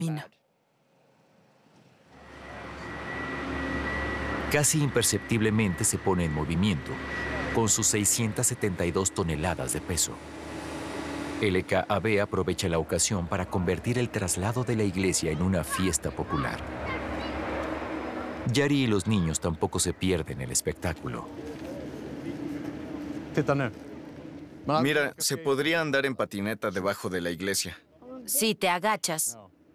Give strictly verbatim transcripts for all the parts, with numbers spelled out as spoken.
Mina. Casi imperceptiblemente se pone en movimiento, con sus seiscientas setenta y dos toneladas de peso. L K A B aprovecha la ocasión para convertir el traslado de la iglesia en una fiesta popular. Yari y los niños tampoco se pierden el espectáculo. Mira, se podría andar en patineta debajo de la iglesia. Si te agachas.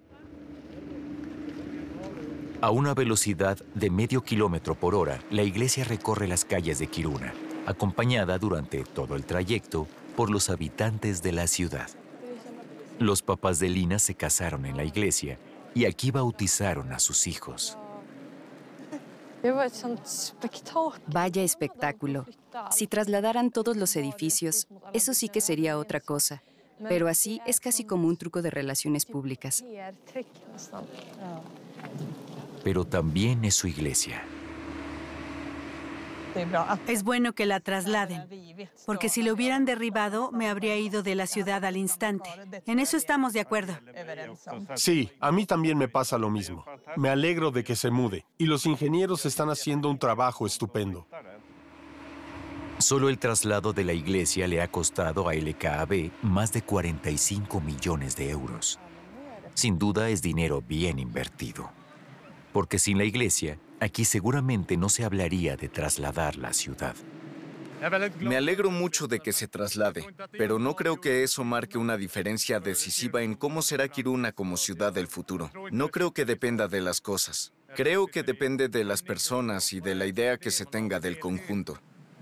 A una velocidad de medio kilómetro por hora, la iglesia recorre las calles de Kiruna, acompañada durante todo el trayecto por los habitantes de la ciudad. Los papás de Lina se casaron en la iglesia y aquí bautizaron a sus hijos. Vaya espectáculo. Si trasladaran todos los edificios, eso sí que sería otra cosa. Pero así es casi como un truco de relaciones públicas. Pero también es su iglesia. Es bueno que la trasladen, porque si lo hubieran derribado, me habría ido de la ciudad al instante. En eso estamos de acuerdo. Sí, a mí también me pasa lo mismo. Me alegro de que se mude, y los ingenieros están haciendo un trabajo estupendo. Solo el traslado de la iglesia le ha costado a L K A B más de cuarenta y cinco millones de euros. Sin duda es dinero bien invertido. Porque sin la iglesia, aquí seguramente no se hablaría de trasladar la ciudad. Me alegro mucho de que se traslade, pero no creo que eso marque una diferencia decisiva en cómo será Kiruna como ciudad del futuro. No creo que dependa de las cosas. Creo que depende de las personas y de la idea que se tenga del conjunto.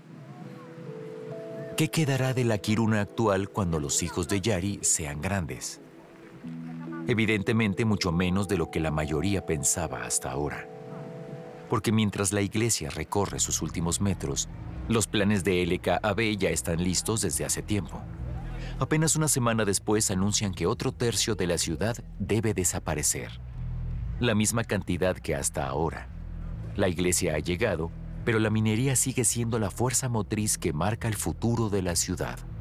¿Qué quedará de la Kiruna actual cuando los hijos de Yari sean grandes? Evidentemente mucho menos de lo que la mayoría pensaba hasta ahora. Porque mientras la iglesia recorre sus últimos metros, los planes de L K A B ya están listos desde hace tiempo. Apenas una semana después anuncian que otro tercio de la ciudad debe desaparecer. La misma cantidad que hasta ahora. La iglesia ha llegado, pero la minería sigue siendo la fuerza motriz que marca el futuro de la ciudad.